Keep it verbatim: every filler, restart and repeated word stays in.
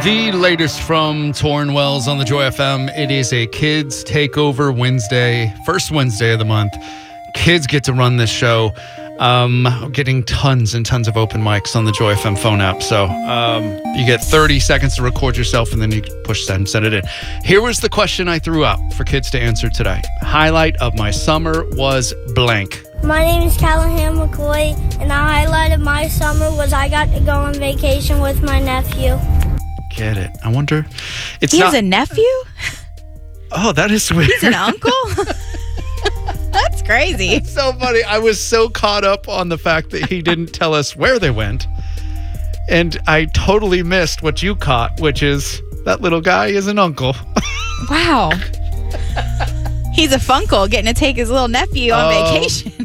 The latest from Torrin Wells on the Joy F M. It is a Kids Takeover Wednesday, first Wednesday of the month. Kids get to run this show. Um, getting tons and tons of open mics on the Joy F M phone app. So um, you get thirty seconds to record yourself, and then you push send, send it in. Here was the question I threw out for kids to answer today. Highlight of my summer was blank. My name is Callahan McCoy, and the highlight of my summer was I got to go on vacation with my nephew. Get it. I wonder. It's he not, has a nephew? Oh, that is weird. He's an uncle? That's crazy. It's so funny. I was so caught up on the fact that he didn't tell us where they went. And I totally missed what you caught, which is that little guy is an uncle. Wow. He's a funkle getting to take his little nephew on Oh. vacation.